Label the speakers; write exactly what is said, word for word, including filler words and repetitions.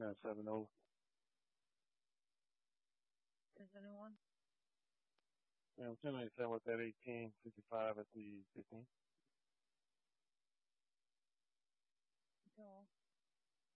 Speaker 1: nine seven zero.
Speaker 2: Is anyone?
Speaker 1: Yeah, ten ninety seven with that eighteen fifty five at the fifteen.